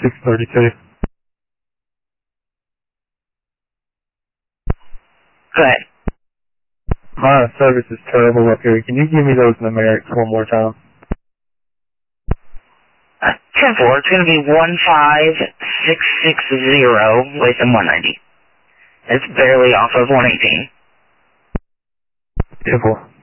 632. Go ahead. My service is terrible up here. Can you give me those numerics one more time? 10-4, it's going to be 15660 with a 190. It's barely off of 118. 10-4.